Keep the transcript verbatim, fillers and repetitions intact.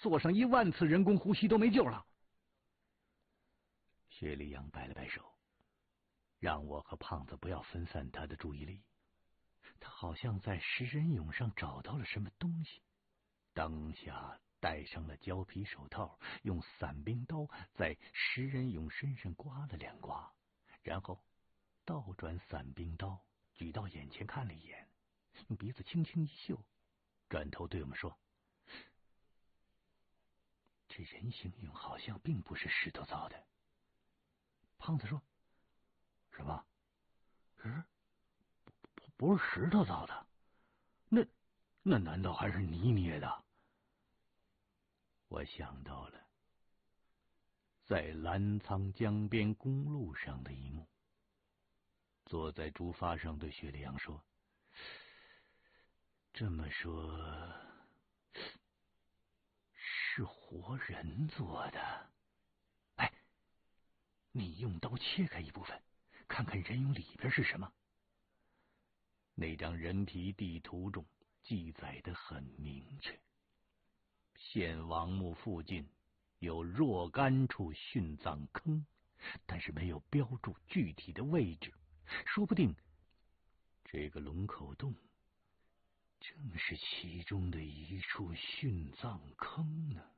做上一万次人工呼吸都没救了。 薛立阳摆了摆手，让我和胖子不要分散他的注意力。他好像在食人俑上找到了什么东西，当下戴上了胶皮手套，用伞兵刀在食人俑身上刮了两刮，然后倒转伞兵刀举到眼前看了一眼，用鼻子轻轻一嗅，转头对我们说：这人形俑好像并不是石头造的。胖子说：什么？石？不不是石头造的？那那难道还是泥捏的？我想到了在澜沧江边公路上的一幕。坐在竹筏上对薛立阳说：这么说是活人做的。哎，你用刀切开一部分，看看人俑里边是什么。那张人皮地图中记载得很明确，献王墓附近有若干处殉葬坑，但是没有标注具体的位置，说不定这个龙口洞正是其中的一处殉葬坑呢。